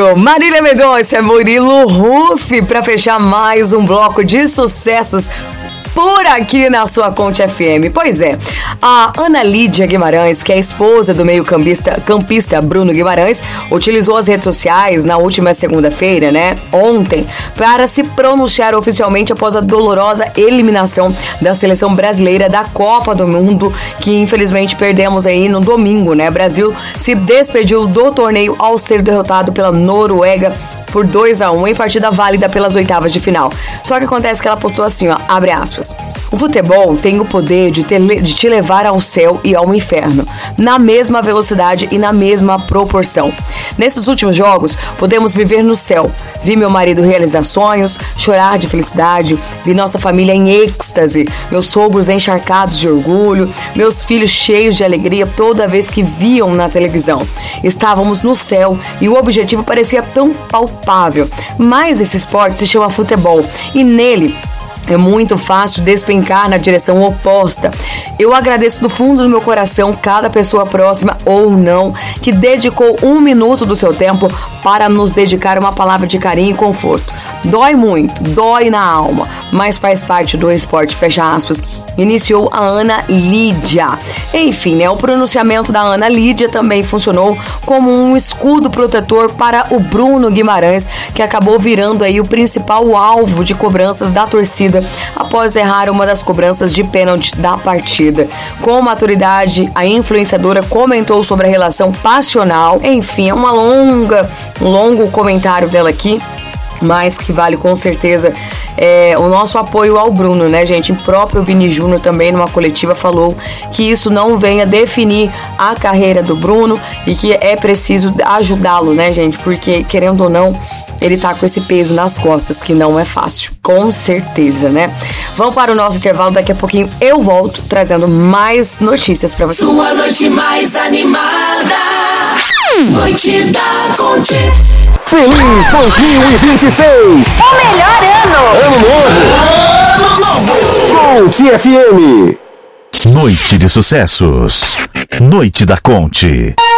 Claro, Marília Mendonça, Murilo Huff, para fechar mais um bloco de sucessos por aqui na sua Conte FM. Pois é, a Ana Lídia Guimarães, que é a esposa do meio-campista Bruno Guimarães, utilizou as redes sociais na última segunda-feira, ontem, para se pronunciar oficialmente após a dolorosa eliminação da seleção brasileira da Copa do Mundo, que infelizmente perdemos aí no domingo, Brasil se despediu do torneio ao ser derrotado pela Noruega por 2-1 em partida válida pelas oitavas de final. Só que acontece que ela postou assim, abre aspas: o futebol tem o poder de te levar ao céu e ao inferno, na mesma velocidade e na mesma proporção. Nesses últimos jogos, podemos viver no céu. Vi meu marido realizar sonhos, chorar de felicidade, vi nossa família em êxtase, meus sogros encharcados de orgulho, meus filhos cheios de alegria toda vez que viam na televisão. Estávamos no céu e o objetivo parecia tão palpável. Mas esse esporte se chama futebol e nele é muito fácil despencar na direção oposta. Eu agradeço do fundo do meu coração cada pessoa próxima ou não que dedicou 1 minuto do seu tempo para nos dedicar uma palavra de carinho e conforto. Dói muito, dói na alma, mas faz parte do esporte, fecha aspas. Iniciou a Ana Lídia. Enfim, o pronunciamento da Ana Lídia também funcionou como um escudo protetor para o Bruno Guimarães, que acabou virando aí o principal alvo de cobranças da torcida após errar uma das cobranças de pênalti da partida. Com maturidade, a influenciadora comentou sobre a relação passional. Enfim, é um longo comentário dela aqui, mas que vale com certeza o nosso apoio ao Bruno, gente? O próprio Vini Júnior também, numa coletiva, falou que isso não venha definir a carreira do Bruno e que é preciso ajudá-lo, gente? Porque, querendo ou não, ele tá com esse peso nas costas, que não é fácil, com certeza, Vamos para o nosso intervalo, daqui a pouquinho eu volto trazendo mais notícias pra você. Sua noite mais animada, Noite da Conte. Feliz 2026! O melhor ano! Ano novo! Conte FM! Noite de sucessos. Noite da Conte.